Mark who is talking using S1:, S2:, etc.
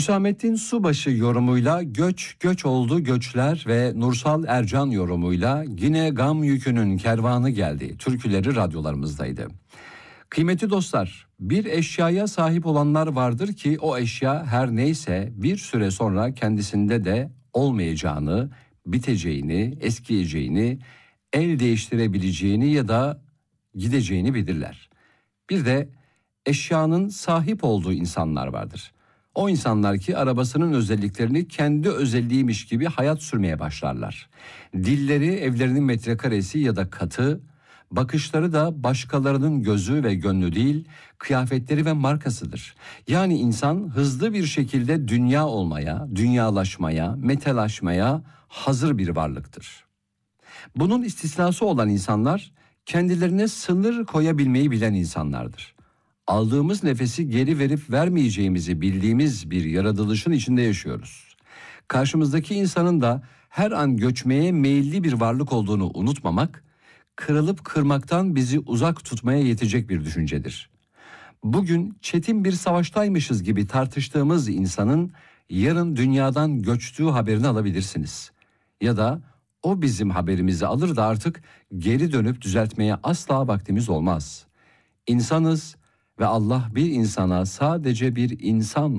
S1: Hüsamettin Subaşı yorumuyla Göç Göç Oldu Göçler ve Nursal Ercan yorumuyla Yine Gam Yükünün Kervanı Geldi türküleri radyolarımızdaydı. Kıymetli dostlar, bir eşyaya sahip olanlar vardır ki o eşya her neyse bir süre sonra kendisinde de olmayacağını, biteceğini, eskiyeceğini, el değiştirebileceğini ya da gideceğini bilirler. Bir de eşyanın sahip olduğu insanlar vardır. O insanlar ki arabasının özelliklerini kendi özelliğiymiş gibi hayat sürmeye başlarlar. Dilleri evlerinin metrekaresi ya da katı, bakışları da başkalarının gözü ve gönlü değil, kıyafetleri ve markasıdır. Yani insan hızlı bir şekilde dünya olmaya, dünyalaşmaya, metalaşmaya hazır bir varlıktır. Bunun istisnası olan insanlar kendilerine sınır koyabilmeyi bilen insanlardır. Aldığımız nefesi geri verip vermeyeceğimizi bildiğimiz bir yaratılışın içinde yaşıyoruz. Karşımızdaki insanın da her an göçmeye meyilli bir varlık olduğunu unutmamak, kırılıp kırmaktan bizi uzak tutmaya yetecek bir düşüncedir. Bugün çetin bir savaştaymışız gibi tartıştığımız insanın yarın dünyadan göçtüğü haberini alabilirsiniz. Ya da o bizim haberimizi alır da artık geri dönüp düzeltmeye asla vaktimiz olmaz. İnsanız ve Allah bir insana sadece bir insan